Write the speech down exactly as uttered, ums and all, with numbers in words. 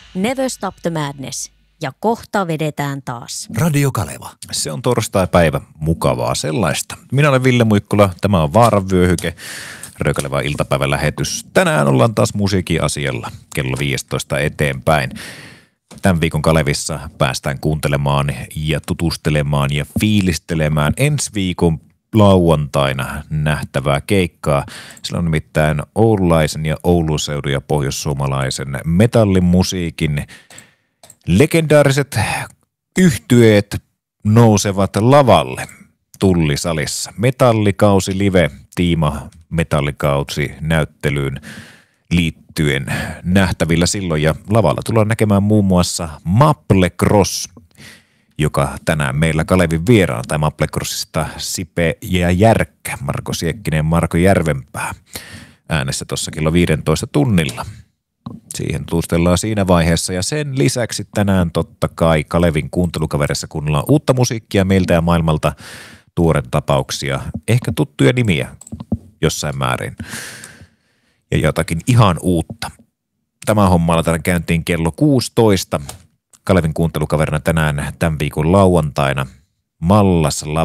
Never Stop the Madness. Ja kohta vedetään taas. Radio Kaleva. Se on torstai-päivä, mukavaa sellaista. Minä olen Ville Muikkula, tämä on Vaaran vyöhyke, Rökaleva iltapäivälähetys. Tänään ollaan taas musiikin asialla kello viisitoista eteenpäin. Tämän viikon Kalevissa päästään kuuntelemaan ja tutustelemaan ja fiilistelemään ensi viikon lauantaina nähtävää keikkaa. Sillä on nimittäin oululaisen ja Oulun seudun ja pohjoissuomalaisen metallimusiikin legendaariset yhtyeet nousevat lavalle Tullisalissa. Metallikausi live, tiima metallikausi näyttelyyn liittyen nähtävillä silloin. Ja lavalla tullaan näkemään muun muassa Maple Cross, joka tänään meillä Kalevin vieraan, tai Maple Crossista Sipe ja Järkkä, Marko Siekkinen ja Marko Järvenpää äänessä tuossa kello viidentoista tunnilla. Siihen tutustellaan siinä vaiheessa ja sen lisäksi tänään totta kai Kalevin kuuntelukaverissa kuunnellaan uutta musiikkia meiltä ja maailmalta, tuoren tapauksia, ehkä tuttuja nimiä jossain määrin ja jotakin ihan uutta. Tämä homma aletaan käyntiin kello kuusitoista. Kalevin kuuntelukaverina tänään tämän viikon lauantaina Mallas